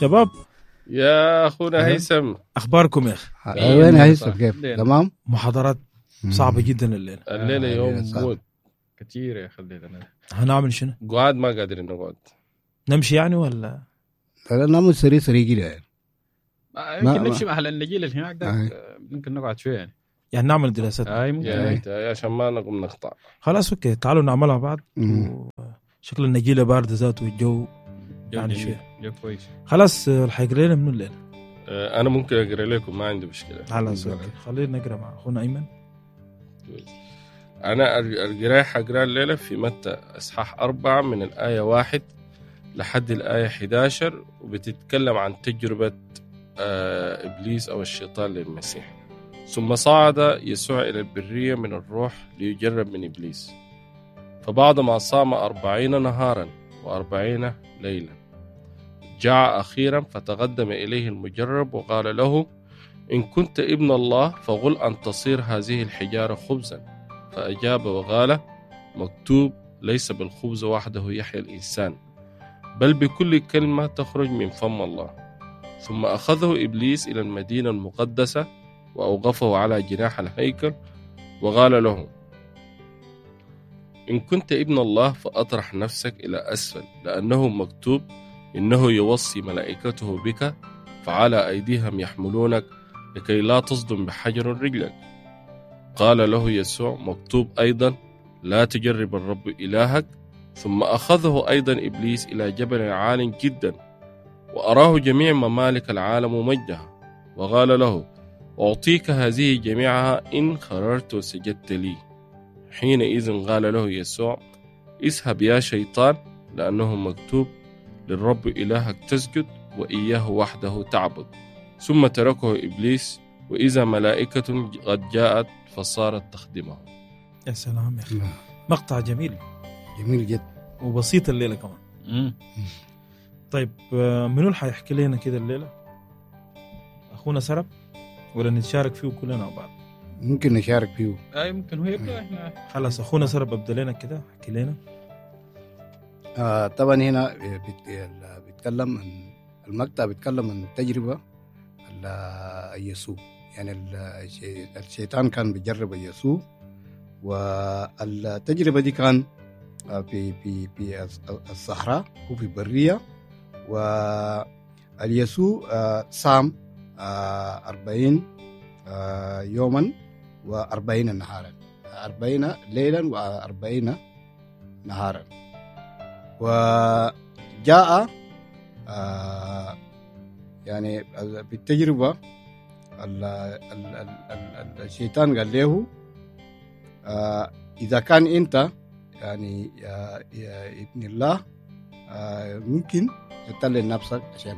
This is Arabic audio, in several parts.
شباب يا أخونا هيثم، أخباركم يا أخي؟ وين هيثم؟ كيف تمام؟ محاضرات صعبة جدا الليلة يوم موت كتير يا خلينا. هنعمل شنو؟ قعد ما قادرين نقعد، نمشي يعني ولا نعمل سريع كده يعني. يمكن نمشي مع النجيل اللي هناك ده، ممكن نقعد شوية يعني نعمل دراسات. ممكن يا عشان ما نقوم نقطع. خلاص اوكي، تعالوا نعملها بعض. شكل النجيلة باردة ذاته والجو يعني شوية كويس. خلاص الحيقرا لنا من الليل. أنا ممكن أقرأ لكم، ما عندي مشكلة. خلاص اوكي، خلينا نقرأ مع أخونا أيمن. أنا القراءة حقرأ الليلة في متى إصحاح 4 من الآية 1 لحد الآية 11، وبتتكلم عن تجربة إبليس أو الشيطان للمسيح. ثم صعد يسوع إلى البرية من الروح ليجرب من إبليس، فبعدما صام 40 نهارا و40 ليلا جاع أخيرا، فتقدم إليه المجرب وقال له: إن كنت ابن الله فقل أن تصير هذه الحجارة خبزا. فأجاب وقال: مكتوب: ليس بالخبز وحده يحيى الإنسان، بل بكل كلمة تخرج من فم الله. ثم أخذه إبليس إلى المدينة المقدسة وأوقفه على جناح الهيكل وقال له: إن كنت ابن الله فأطرح نفسك إلى أسفل، لأنه مكتوب: إنه يوصي ملائكته بك فعلى أيديهم يحملونك لكي لا تصدم بحجر رجلك. قال له يسوع: مكتوب أيضا: لا تجرب الرب إلهك. ثم أخذه أيضا إبليس إلى جبل عال جدا وأراه جميع ممالك العالم ومجدها، وقال له: أعطيك هذه جميعها إن خررت وسجدت لي. حينئذ قال له يسوع: اذهب يا شيطان، لأنه مكتوب: للرب إلهك تسجد وإياه وحده تعبد. ثم تركه إبليس، وإذا ملائكة قد جاءت فصارت تخدمه. يا سلام يا أخي، مقطع جميل جدا وبسيط الليلة كمان. طيب منو اللي حيحكي لنا كده الليلة؟ أخونا سرب ولا نتشارك فيه كلنا مع بعض؟ ممكن نشارك فيه. ممكن هو يبدأ. إحنا خلاص أخونا سرب أبدأ لنا كده، حكي لنا. طبعا هنا بيتكلم عن المقطع، بيتكلم عن التجربة يسوع. يعني الشيطان كان بيجرب يسوع، والتجربة دي كان في الصحراء وفي البرية. واليسوع صام 40 يوما و40 نهارا، 40 ليلا و40 نهارا. وجاء يعني بالتجربة الشيطان قال له: إذا كان أنت يعني يا ابن الله ممكن تطلع نفسك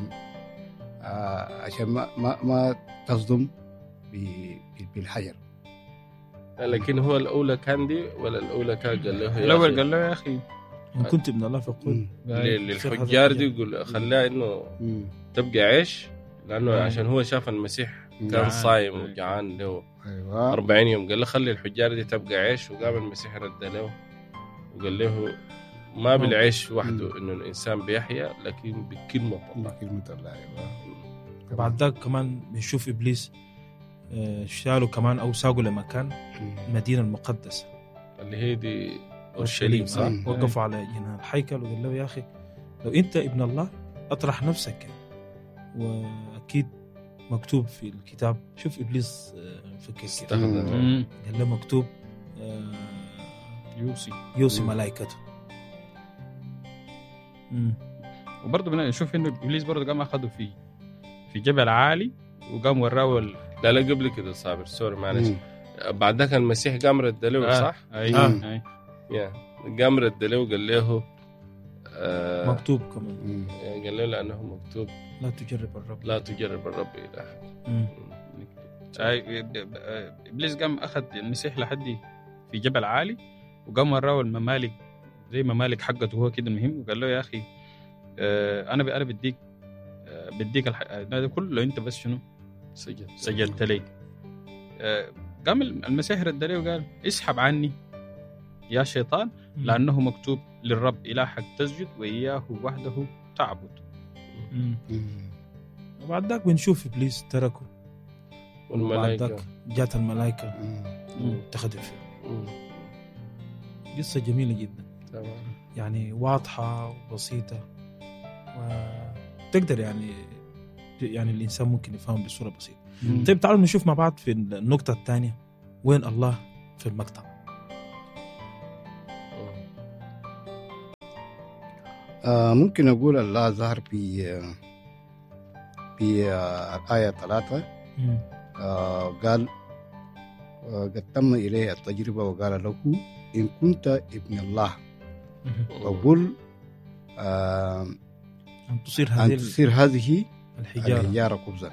عشان ما تصدم بالحجر. لكن هو الأولى كان دي ولا الأولى كان قال له؟ الأول قال له: يا أخي إن كنت ابن الله فقل. للحجار دي يقول خلاه إنه تبقى عيش، لأنه عشان هو شاف المسيح كان صايم وجعان له 40 يوم. قال له خلي الحجار دي تبقى عيش، وقام المسيح رد له وقال له: ما بالعيش وحده إنه الإنسان بيحيا، لكن بكلمة الله. بعد ذاك كمان بنشوف إبليس شالوا كمان أو ساقوا لمكان المدينة المقدسة اللي هي دي أورشليم، صح؟ وقفوا على جناح الهيكل وقال له: يا أخي لو أنت ابن الله أطرح نفسك. وأكيد مكتوب في الكتاب. شوف إبليس في قال له مكتوب يوصي ملائكته. وبرضه بنشوف إنه إبليس برضه قام أخذه في جبل عالي وقام وراه لا قبل كده صابر، سوري معلش. بعد ذاك المسيح قام رد له، صح؟ قام رد له وقال له مكتوب كمان. قال له لأنه مكتوب: لا تجرب الرب إلهك. إبليس قام أخذ المسيح لحد في جبل عالي وقام وراه الممالك زي ممالك حقته هو كده مهم، وقال له: يا أخي أنا بديك هذا كله لو أنت بس شنو سجدت لي. قام المسيح رد عليه وقال: اسحب عني يا شيطان، لأنه مكتوب: للرب إلهك تسجد وإياه وحده تعبد. وبعد ذاك بنشوف إبليس تركه، وبعد والملائكة ذاك جات الملائكة واتخذت فيه. قصة جميلة جدا، تمام. يعني واضحة وبسيطة، وتقدر يعني الإنسان ممكن يفهم بصورة بسيطة. طيب تعالوا نشوف مع بعض في النقطة الثانية وين الله في المقطع. ممكن أقول الله ظهر في الآية 3. قال قد تم إليه التجربة وقال له إن كنت ابن الله وقل أن تصير هذه الحجارة خبزا.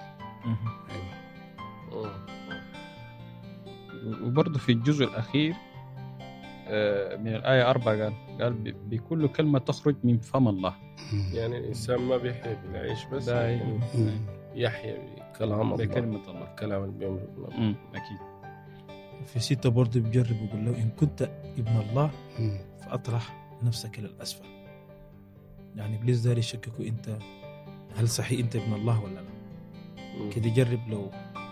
وبرضه في الجزء الأخير من الآية 4 قال بكل كلمة تخرج من فم الله. يعني الإنسان ما بيحيا بالعيش بس، يعني يحيا بكلام الله، بكلمة الله، الكلام اللي بيعمله. أكيد. في 6 برضه بيجرب يقول له إن كنت ابن الله فأطرح نفسك إلى الأسفل. يعني إبليس داري يشككوا أنت هل صحيح أنت ابن الله ولا لا. كده جرب لو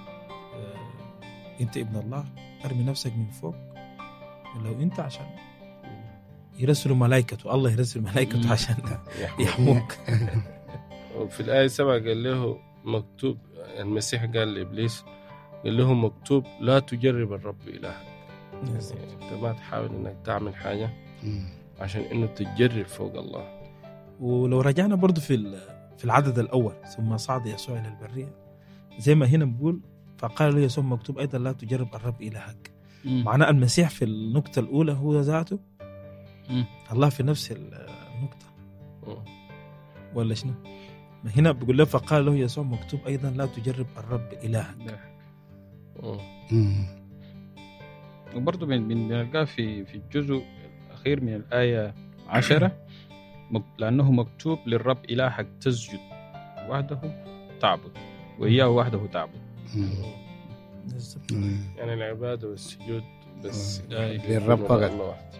أنت ابن الله أرمي نفسك من فوق، ولو أنت عشان يرسلوا ملائكته، الله يرسل ملائكته عشان يحموك. وفي الآية 7 قال له مكتوب، المسيح قال لإبليس قال له مكتوب لا تجرب الرب إلهك. يعني أنت ما تحاول إنك تعمل حاجة عشان إنه تجرب فوق الله. ولو رجعنا برضو في العدد الأول ثم صعد يسوع إلى البرية، زي ما هنا بقول فقال له يسوع مكتوب أيضا لا تجرب الرب إلهك. معناه المسيح في النقطة الأولى هو ذاته، الله في نفس النقطة ولا شنو؟ هنا بيقول له فقال له يسوع مكتوب أيضا لا تجرب الرب إلهك. وبرضه بنلقاه في الجزء الأخير من الآية 10 لأنه مكتوب للرب إلهك تسجد وحده تعبد وإياه وحده تعبد. يعني العبادة والسجود بس للرب فقط.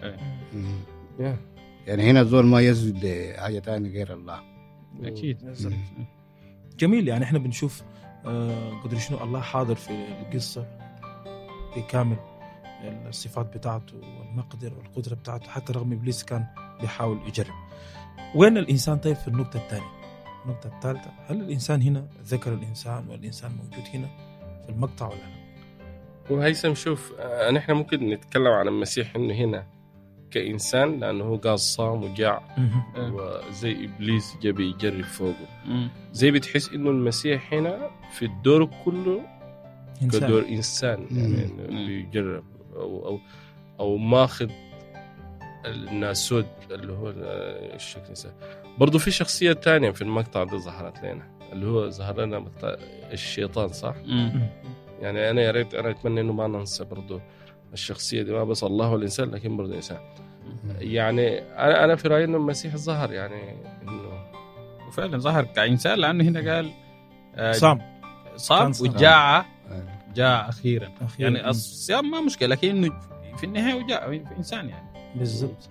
يعني هنا الزول ما يسجد لحاجة تانية غير الله. أكيد. جميل. يعني احنا بنشوف قدر شنو الله حاضر في القصة بكامل الصفات بتاعته والمقدرة والقدرة بتاعته، حتى رغم إبليس كان بيحاول يجرب. وين الإنسان طيب في النقطة الثانية؟ النقطة الثالثة، هل الإنسان هنا ذكر الإنسان والإنسان موجود هنا في المقطع ولا لا؟ وهيثم شوف، نحن ممكن نتكلم عن المسيح إنه هنا كإنسان لأنه هو قال صام وجاع وزي إبليس جاء بيجرب فوقه. زي بتحس إنه المسيح هنا في الدور كله كدور إنسان، يعني بيجرب أو ماخذ الناسود اللي هو الشكل الإنسان. برضو في شخصية تانية في المقطع ده ظهرت لنا، اللي هو ظهر لنا الشيطان، صح؟ يعني أنا يا ريت، أنا أتمنى إنه ما ننسى برضو الشخصية دي، ما بس الله والإنسان لكن برضو إنسان. يعني أنا في رأيي إنه المسيح ظهر، يعني إنه وفعلا ظهر كإنسان، لأنه هنا قال صام وجاع، جاء أخيرا. يعني الصيام ما مشكلة، لكن إنه في النهاية وجاء في إنسان يعني. بالضبط.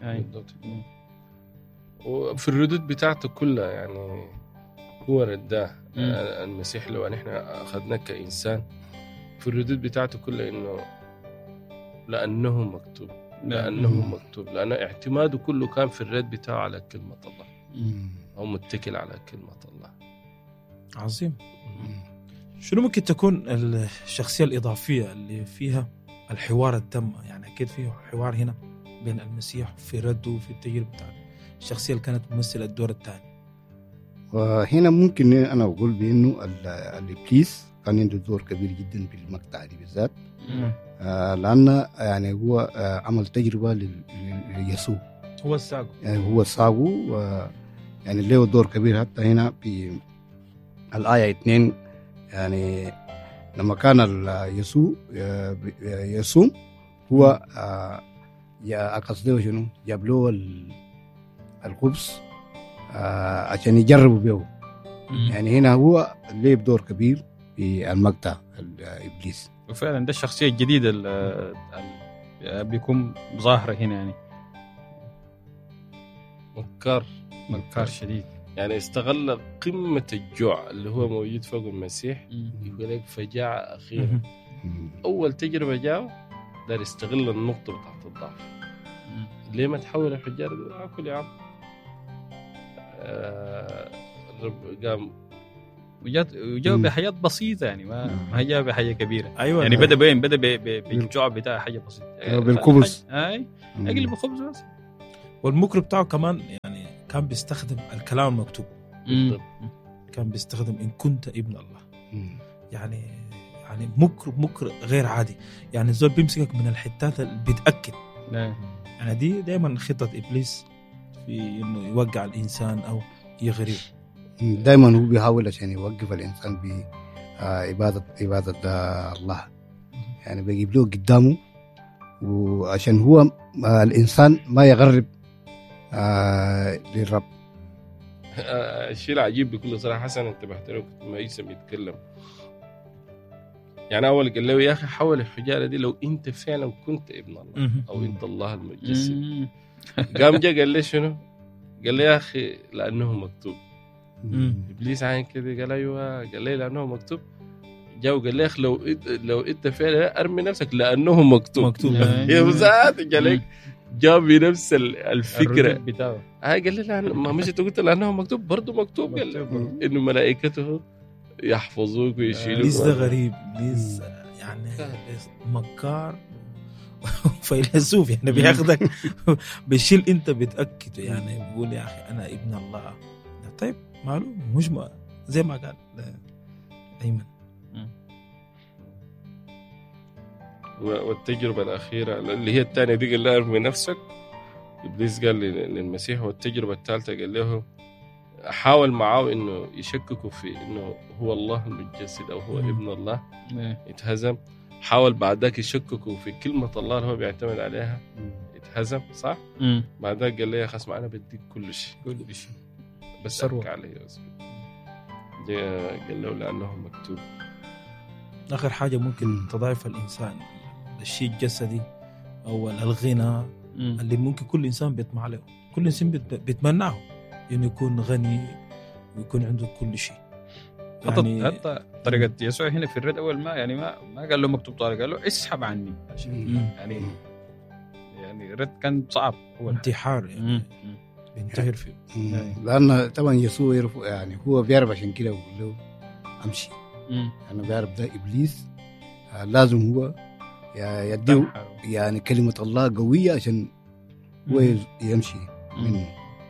وفي الردود بتاعته كلها يعني هو رداه المسيح. لو نحن أخذناه كإنسان في الردود بتاعته كلها إنه لأنه مكتوب، لأنه اعتماده كله كان في الرد بتاعه على كلمة الله، أو متكل على كلمة الله. عظيم. شنو ممكن تكون الشخصية الإضافية اللي فيها الحوار التام؟ يعني أكيد فيه حوار هنا بين المسيح في رده وفي التجربة بتاعته، الشخصية اللي كانت تمثل الدور الثاني. وهنا ممكن أنا أقول بأنه الإبليس كان عنده دور كبير جدا في المقطع دي بالذات، لأن يعني هو عمل تجربة ليسوع، هو الساقو، يعني هو الساقو، يعني له دور كبير. حتى هنا في الآية 2 يعني لما كان يسوع يصوم هو قصده شنو، جاب له الخبز عشان يجربوا به. يعني هنا هو له دور كبير في المقطع الإبليس. وفعلا ده الشخصية الجديدة اللي بيكون ظاهرة هنا، يعني مكار شديد. يعني استغل قمة الجوع اللي هو موجود فوق المسيح. مم. يقول لك فجاعة أخيرا. أول تجربة جاء دار يستغل النقطة بتاعت الضعف. مم. ليه ما تحول الحجار دي؟ أكل يا عم. الرب قام وجاء بحياة بسيطة يعني ما جاء بحاجة كبيرة. ايوه يعني بدأ بالجوع بتاع حاجة بسيطة بالخبز. اي اقلب الخبز بس. والمكر بتاعه كمان يعني كان بيستخدم الكلام المكتوب. بالضبط. كان بيستخدم إن كنت ابن الله. يعني مكر غير عادي. يعني الزول بيمسكك من الحتات اللي بتأكد. يعني دي دايما خطة إبليس في إنه يوقع الإنسان أو يغريه. دائما هو بيحاول عشان يوقف الإنسان بعبادة الله. يعني بيجيب له قدامه وعشان هو الإنسان ما يغرب للرب. الشيء العجيب بكل صراحة حسن انتبهت له كنت ما يسمى يتكلم. يعني أول قال له يا أخي حول الحجارة دي لو أنت فعلا كنت ابن الله أو أنت الله المتجسد. قام جاء قال لي شنو؟ قال لي يا أخي لأنه مكتوب. إبليس عين كده قال أيوة. قال لي لأنه مكتوب. جاء وقال لي يا أخي لو أنت فعلا أرمي نفسك لأنه مكتوب. يا وزاد قال جاب بنفس الفكرة بتاعه. قال لي لا ما مش قلت لأنه مكتوب برضو مكتوب. قال إنه ملائكته يحفظوك ويشيلوك. ليس ده غريب. ليس يعني مكار فيلسوف يعني بياخدك بيشيل انت بتأكده. يعني بيقول يا أخي أنا ابن الله. طيب معلوم مش زي ما قال أيمن. والتجربة الأخيرة اللي هي الثانية دي قال له ارمي نفسك. إبليس قال للمسيح. والتجربة الثالثة قال له حاول معاه إنه يشككوا في إنه هو الله المتجسد أو هو ابن الله. يتهزم. حاول بعد ذاك يشككوا في كلمة الله اللي هو بيعتمد عليها. يتهزم صح. بعد ذاك قال لي يا أخي اسمع أنا بديك كل شيء بس أرك عليه. قال له لأنه مكتوب. آخر حاجة ممكن تضعف الإنسان الشيء الجسدي أو الغنى اللي ممكن كل إنسان بيطمع له. كل إنسان بيتمناه إنه يكون غني ويكون عنده كل شيء. يعني حتى طريقة يسوع هنا في الرد أول ما يعني ما قال له مكتوب طارق. قال له اسحب عني. يعني الرد كان صعب. هو انتحار يعني بينتحر فيه. لأن طبعا يسوع يعرف يعني هو بيعرف عشان كده يقول له أمشي. أنا بعرف ده إبليس لازم هو يديه يعني كلمة الله قوية عشان هو يمشي منه.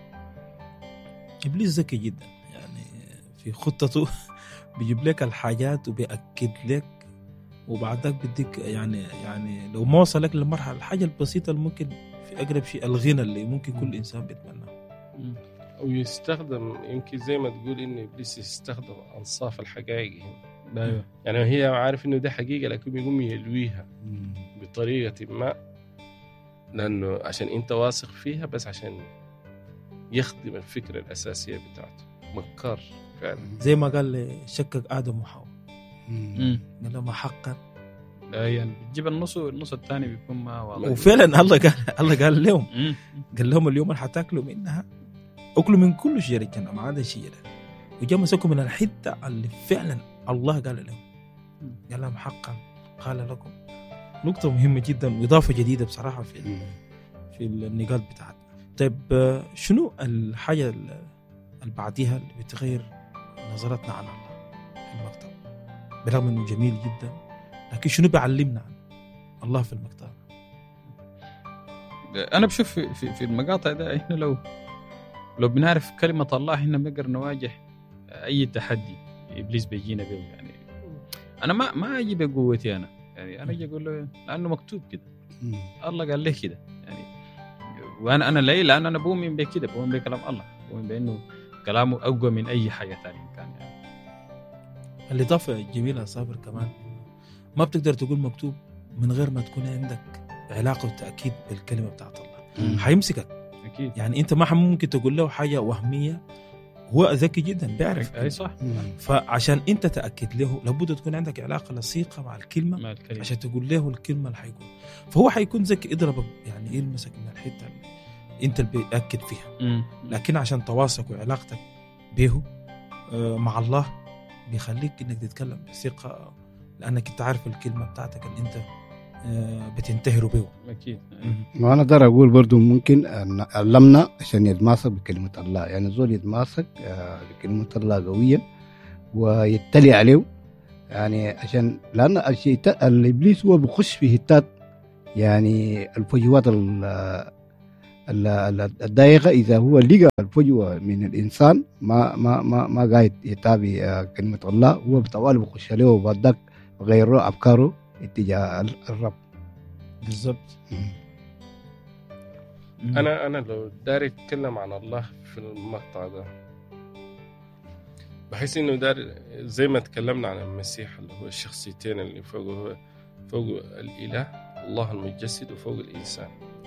إبليس ذكي جدا يعني في خطته بيجيب لك الحاجات وبيأكد لك وبعدك بديك يعني لو ما وصلك للمرحلة الحاجة البسيطة اللي ممكن في أقرب شيء الغنى اللي ممكن كل إنسان بيتمناه. أو يستخدم يمكن زي ما تقول إن إبليس يستخدم أنصاف الحقائق هنا. يعني هي عارف إنه ده حقيقة لكن يقوم يلويها بطريقة ما لأنه عشان أنت واثق فيها بس عشان يخدم الفكرة الأساسية بتاعته. مكار فعلا. زي ما قال شكك آدم وحواء. قال لما حقا يعني بتجيب النص الثاني بيكون ما واضح. وفعلا الله قال لهم قال لهم اليوم حتاكلوا منها أكلوا من كل شجرة الجنة ما عدا شجرة. وجاء مسكوا من الحتة اللي فعلا الله قال لهم. قال لهم حقا قال لكم. نقطة مهمة جدا وإضافة جديدة بصراحة في النقاط بتاعتنا. طيب شنو الحاجة اللي بعديها اللي بتغير نظرتنا عن الله في المكتب برغم إنه جميل جدا لكن شنو بيعلمنا عن الله في المكتب؟ أنا بشوف في المقاطع ده إحنا لو بنعرف كلمة الله إحنا بنقدر نواجه أي تحدي إبليس بيجينا به. يعني أنا ما أجي بقوتي أنا يعني أجي أقول له لأنه مكتوب كده. الله قال لي كده يعني وأنا ليه لأن أنا بؤمن بكده بؤمن بكلام الله بؤمن بأنه كلامه أقوى من أي حاجة تانية كان يعني. الإضافة الجميلة صابر كمان ما بتقدر تقول مكتوب من غير ما تكون عندك علاقة وتأكيد بالكلمة بتاعت الله. حيمسكك أكيد. يعني أنت ما ممكن تقول له حاجة وهمية هو ذكي جدا بيعرف. أي صح. فعشان أنت تأكد له لابد تكون عندك علاقة لصيقة مع الكلمة عشان تقول له الكلمة اللي حيقول. فهو حيكون ذكي يضربك يعني يلمسك من الحتة اللي أنت اللي بيأكد فيها. لكن عشان تواصلك وعلاقتك به مع الله بيخليك انك تتكلم بثقة، لانك انت عارف الكلمة بتاعتك اللي انت بتنتهر به. اكيد. وانا اقدر اقول برضو ممكن ان علمنا عشان يتماسك بكلمة الله، يعني زول يتماسك بكلمة الله قويا ويتلي عليه، يعني عشان لان الشيطان الابليس هو بخش في هتات، يعني الفجوات الضيقة. إذا هو لقى الفجوة من الإنسان ما قاعد يتابع كلمة الله، هو بطوال بخش عليه وبعدك غيره أفكاره اتجاه الرب. بالضبط. أنا لو داري أتكلم عن الله في المقطع ده، بحس إنه داري زي ما تكلمنا عن المسيح اللي هو الشخصيتين اللي فوق الإله الله المتجسد وفوق الإنسان،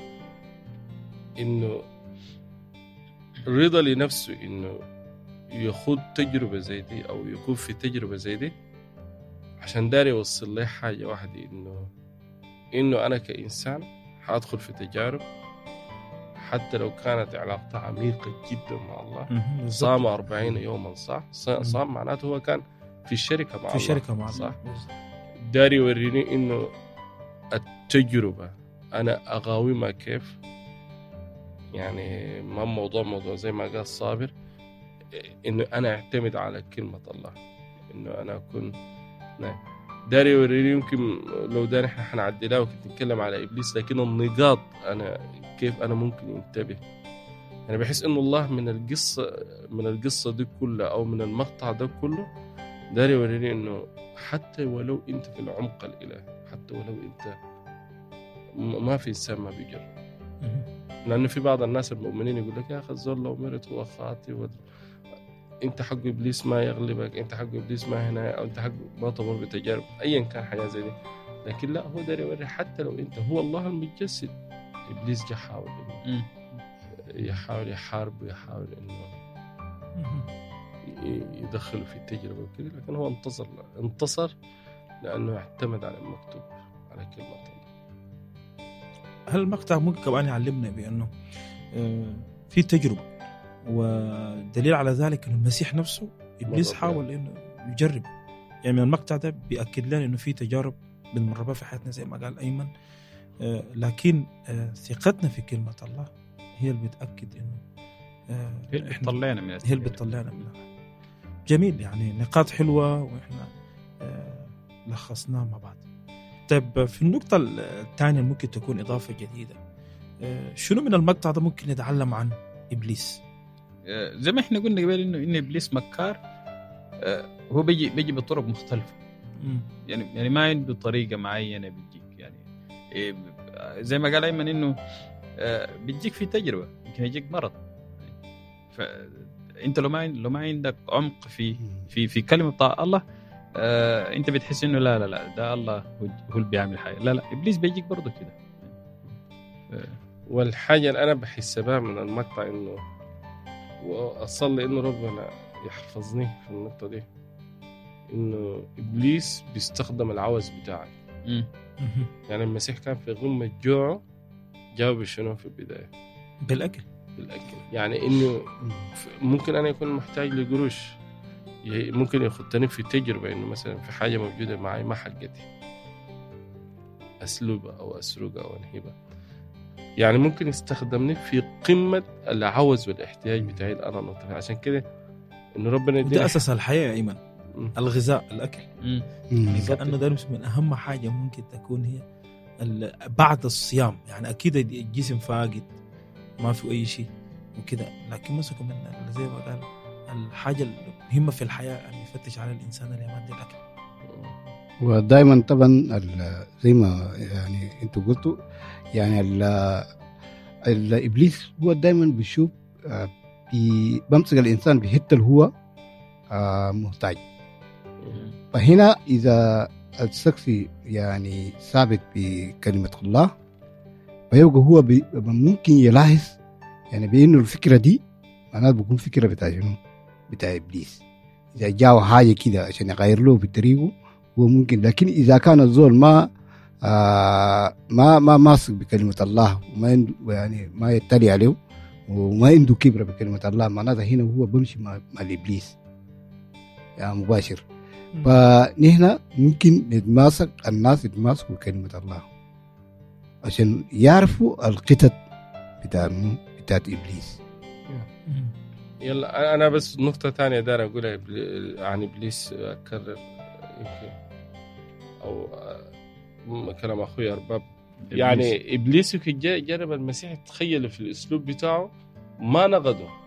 إنه رضا لنفسه إنه يخوض تجربة زي دي أو يكون في تجربة زي دي عشان داري يوصل لي حاجة واحدة، إنه أنا كإنسان حأدخل في تجارب حتى لو كانت علاقتها عميقة جدا مع الله. صام 40 يوما صح؟ صام معناته هو كان في الشركة مع الله صح؟ داري يوريني إنه التجربة أنا أقاومها كيف، يعني ما موضوع زي ما قال صابر، إنه أنا أعتمد على كلمة الله، إنه أنا أكون داري يوريني. يمكن لو داري إحنا حنعدلها وكنت نتكلم على إبليس، لكن النقاط أنا كيف أنا ممكن ينتبه. أنا بحس إنه الله من القصة دي كلها أو من المقطع ده كله داري يوريني إنه حتى ولو أنت في العمق الإلهي، حتى ولو أنت ما في إنسان ما بيجرب، لأنه في بعض الناس المؤمنين يقول لك يا أخي الزول لو مرت هو خاطئ أنت حق إبليس ما يغلبك، أنت حق إبليس ما هنا، أو أنت حق ما تمر بتجارب أيا كان حاجة زي دي. لكن لا، هو داري يوري حتى لو أنت هو الله المتجسد، إبليس جا حاول يحاول يحارب ويحاول إنه يدخله في التجربة وكذا، لكن هو انتصر لأنه اعتمد على المكتوب على كلمة الله. هل المقطع ممكن كمان يعلمنا بأنه في تجربة، ودليل على ذلك أن المسيح نفسه إبليس حاول إنه يجرب. يعني من المقطع ده بيأكد لنا إنه في تجارب بنمر بها في حياتنا زي ما قال أيمن، لكن ثقتنا في كلمة الله هي اللي بتأكد إنه هي اللي بتطلعنا منها. جميل، يعني نقاط حلوة وإحنا لخصناها مع بعض. طيب في النقطة الثانية ممكن تكون إضافة جديدة، شنو من المقطع ده ممكن نتعلم عن إبليس؟ زي ما إحنا قلنا قبل إنه إبليس مكار، هو بيجي بطرق مختلفة. يعني ما عنده طريقة معينة بيجيك، يعني زي ما قال أيمن إنه بيجيك في تجربة، يمكن يجيك مرض. فأنت لو ما عندك عمق في كلمة بتاع الله، انت بتحس انه لا ده الله هو اللي بيعمل حاجه. لا ابليس بيجيك برضه كده. والحاجه اللي انا بحس بها من المقطع انه واصلي انه ربنا يحفظني في النقطه دي، انه ابليس بيستخدم العوز بتاعك. يعني المسيح كان في غمه جوعه، جاوب شنو في البدايه؟ بالاكل. يعني انه ممكن انا يكون محتاج لقروش، ممكن يخطني في تجربة إنه مثلا في حاجة موجودة معي ما حقتي، أسلوبها أو أسرقها أو أنهبها. يعني ممكن يستخدمني في قمة العوز والاحتياج بتاعي أنا نطفي. عشان كده إنه ربنا ده أساس الحياة يا إيمان، الغذاء، الأكل. لأنه ده من أهم حاجة ممكن تكون هي بعد الصيام. يعني أكيد الجسم فاقد ما في أي شيء وكده، لكن مسك من زي ما قال الحاجة المهمة في الحياة أن يفتش على الإنسان اللي يمد الأكل. ودائما طبعا زي ما يعني أنتوا قلتوا، يعني الإبليس هو دائما بيشوف بمسك الإنسان بحتة اللي هو محتاج. فهنا إذا الشخص يعني ثابت بكلمة الله، فيبقى هو ممكن يلاحظ يعني بأنه الفكرة دي معناته بيكون فكرة بتاع إبليس. إذا جاء حاجة كده عشان يغير له بطريقه هو ممكن، لكن إذا كان الزول ما ماسك بكلمة الله وما يعني ما يتلي عليه وما عنده كبرة بكلمة الله، معناتها هنا هو بمشي مع الإبليس يعني مباشر. فنحن ممكن نتماسك، الناس يتماسكوا كلمة الله عشان يعرفوا القطط بتاعت إبليس. يلا أنا بس نقطة تانية دار أقولها عن إبليس، أكرر يمكن أو كلام أخوي أرباب. يعني إبليس جرب المسيح، تخيل في الأسلوب بتاعه ما نقده،